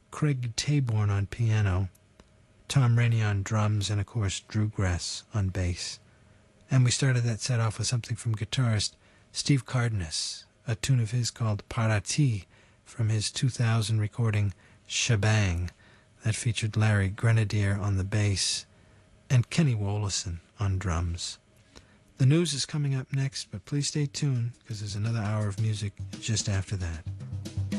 Craig Taborn on piano, Tom Rainey on drums, and of course Drew Gress on bass. And we started that set off with something from guitarist Steve Cardenas, a tune of his called Parati from his 2000 recording Shebang that featured Larry Grenadier on the bass and Kenny Wollesen on drums. The news is coming up next, but please stay tuned because there's another hour of music just after that.